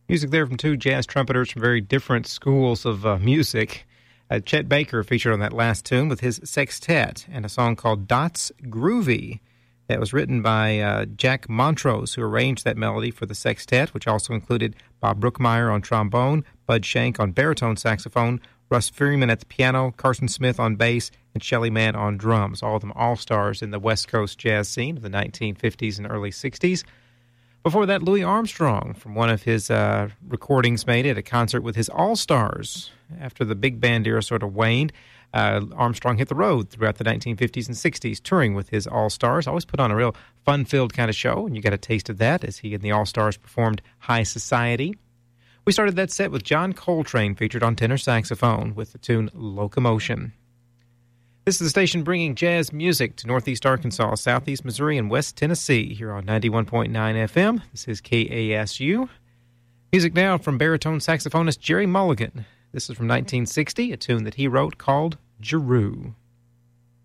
Music there from two jazz trumpeters from very different schools of music. Chet Baker featured on that last tune with his sextet and a song called Dots Groovy that was written by Jack Montrose, who arranged that melody for the sextet, which also included Bob Brookmeyer on trombone, Bud Shank on baritone saxophone, Russ Freeman at the piano, Carson Smith on bass, and Shelly Manne on drums, all of them all-stars in the West Coast jazz scene of the 1950s and early 60s. Before that, Louis Armstrong from one of his recordings made at a concert with his All-Stars. After the big band era sort of waned, Armstrong hit the road throughout the 1950s and 60s, touring with his All-Stars. Always put on a real fun-filled kind of show, and you got a taste of that as he and the All-Stars performed High Society. We started that set with John Coltrane featured on tenor saxophone with the tune Locomotion. This is the station bringing jazz music to Northeast Arkansas, Southeast Missouri, and West Tennessee here on 91.9 FM. This is KASU. Music now from baritone saxophonist Jerry Mulligan. This is from 1960, a tune that he wrote called Giroux.